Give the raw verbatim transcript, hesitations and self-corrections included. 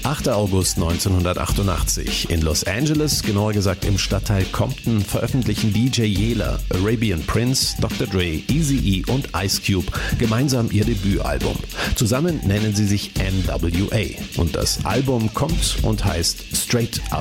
achter August neunzehnhundertachtundachtzig. In Los Angeles, genauer gesagt im Stadtteil Compton, veröffentlichen D J Yela, Arabian Prince, Doktor Dre, Eazy-E und Ice Cube gemeinsam ihr Debütalbum. Zusammen nennen sie sich N W A und das Album kommt und heißt Straight Outta